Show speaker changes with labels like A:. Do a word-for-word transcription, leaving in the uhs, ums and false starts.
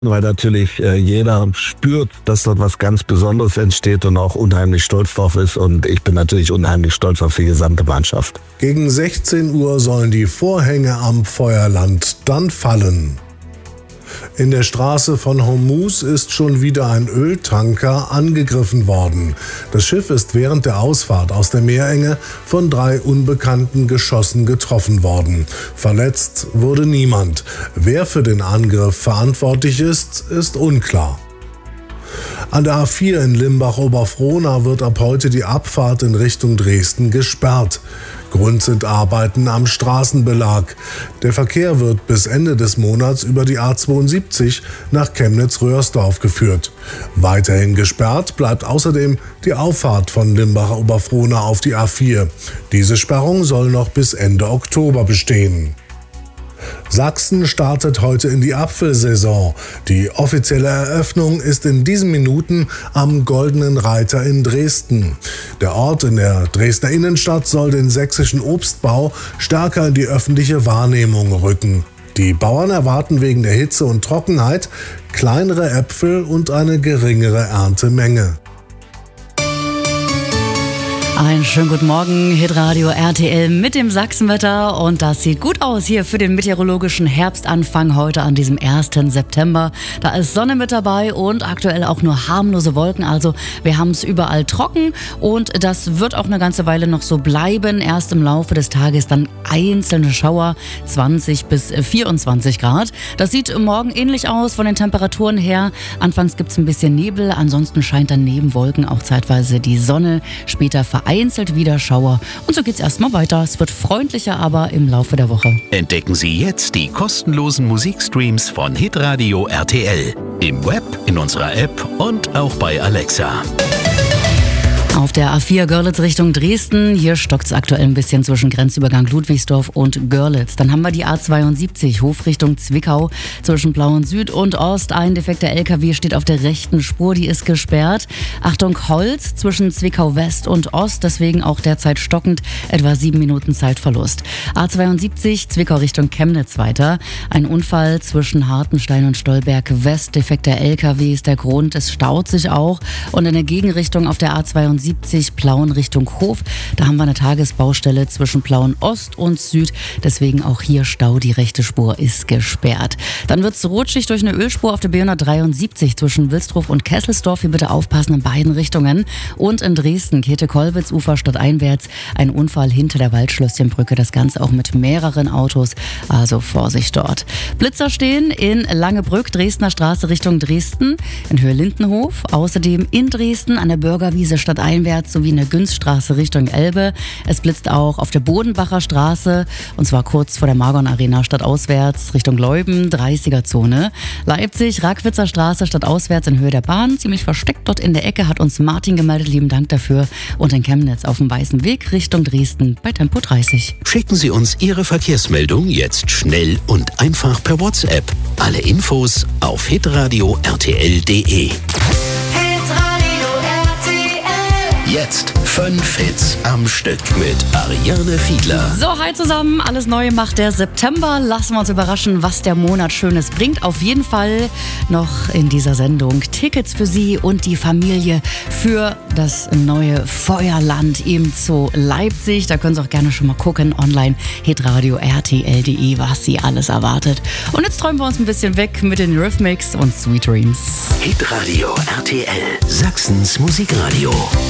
A: Weil natürlich äh, jeder spürt, dass dort was ganz Besonderes entsteht und auch unheimlich stolz drauf ist. Und ich bin natürlich unheimlich stolz auf die gesamte Mannschaft.
B: Gegen sechzehn Uhr sollen die Vorhänge am Feuerland dann fallen. In der Straße von Hormuz ist schon wieder ein Öltanker angegriffen worden. Das Schiff ist während der Ausfahrt aus der Meerenge von drei unbekannten Geschossen getroffen worden. Verletzt wurde niemand. Wer für den Angriff verantwortlich ist, ist unklar. An der A vier in Limbach-Oberfrohna wird ab heute die Abfahrt in Richtung Dresden gesperrt. Grund sind Arbeiten am Straßenbelag. Der Verkehr wird bis Ende des Monats über die A zweiundsiebzig nach Chemnitz-Röhrsdorf geführt. Weiterhin gesperrt bleibt außerdem die Auffahrt von Limbach-Oberfrohna auf die A vier. Diese Sperrung soll noch bis Ende Oktober bestehen. Sachsen startet heute in die Apfelsaison. Die offizielle Eröffnung ist in diesen Minuten am Goldenen Reiter in Dresden. Der Ort in der Dresdner Innenstadt soll den sächsischen Obstbau stärker in die öffentliche Wahrnehmung rücken. Die Bauern erwarten wegen der Hitze und Trockenheit kleinere Äpfel und eine geringere Erntemenge.
C: Einen schönen guten Morgen, Hitradio R T L mit dem Sachsenwetter, und das sieht gut aus hier für den meteorologischen Herbstanfang heute an diesem ersten September. Da ist Sonne mit dabei und aktuell auch nur harmlose Wolken, also wir haben es überall trocken und das wird auch eine ganze Weile noch so bleiben. Erst im Laufe des Tages dann einzelne Schauer, zwanzig bis vierundzwanzig Grad. Das sieht morgen ähnlich aus von den Temperaturen her. Anfangs gibt es ein bisschen Nebel, ansonsten scheint dann neben Wolken auch zeitweise die Sonne, später vereinzelt Vereinzelt wieder Schauer. Und so geht's erstmal weiter. Es wird freundlicher, aber im Laufe der Woche.
D: Entdecken Sie jetzt die kostenlosen Musikstreams von Hitradio R T L. Im Web, in unserer App und auch bei Alexa.
C: Auf der A vier Görlitz Richtung Dresden, hier stockt es aktuell ein bisschen zwischen Grenzübergang Ludwigsdorf und Görlitz. Dann haben wir die A zweiundsiebzig, Hof Richtung Zwickau, zwischen Plauen Süd und Ost. Ein defekter L K W steht auf der rechten Spur, die ist gesperrt. Achtung, Holz zwischen Zwickau West und Ost, deswegen auch derzeit stockend, etwa sieben Minuten Zeitverlust. A zweiundsiebzig, Zwickau Richtung Chemnitz weiter. Ein Unfall zwischen Hartenstein und Stolberg West, defekter L K W ist der Grund, es staut sich auch. Und in der Gegenrichtung auf der A zweiundsiebzig, Plauen Richtung Hof. Da haben wir eine Tagesbaustelle zwischen Plauen Ost und Süd. Deswegen auch hier Stau. Die rechte Spur ist gesperrt. Dann wird es rutschig durch eine Ölspur auf der B hundertdreiundsiebzig zwischen Wilsdruf und Kesselsdorf. Hier bitte aufpassen in beiden Richtungen. Und in Dresden, Käthe-Kollwitz, Ufer stadteinwärts, ein Unfall hinter der Waldschlösschenbrücke. Das Ganze auch mit mehreren Autos. Also Vorsicht dort. Blitzer stehen in Langebrück, Dresdner Straße Richtung Dresden, in Höhe Lindenhof. Außerdem in Dresden an der Bürgerwiese stadteinwärts sowie in der Günzstraße Richtung Elbe. Es blitzt auch auf der Bodenbacher Straße, und zwar kurz vor der Margon Arena stadtauswärts Richtung Leuben, dreißiger Zone. Leipzig, Rackwitzer Straße stadtauswärts in Höhe der Bahn, ziemlich versteckt dort in der Ecke, hat uns Martin gemeldet, lieben Dank dafür. Und in Chemnitz auf dem Weißen Weg Richtung Dresden bei Tempo dreißig.
D: Schicken Sie uns Ihre Verkehrsmeldung jetzt schnell und einfach per WhatsApp. Alle Infos auf hitradio r t l punkt d e. Jetzt fünf Hits am Stück mit Ariane Fiedler.
C: So, hi zusammen. Alles Neue macht der September. Lassen wir uns überraschen, was der Monat Schönes bringt. Auf jeden Fall noch in dieser Sendung Tickets für Sie und die Familie für das neue Feuerland im Zoo Leipzig. Da können Sie auch gerne schon mal gucken. Online hitradio r t l punkt d e, was Sie alles erwartet. Und jetzt träumen wir uns ein bisschen weg mit den Rhythmics und Sweet Dreams.
D: Hitradio R T L, Sachsens Musikradio.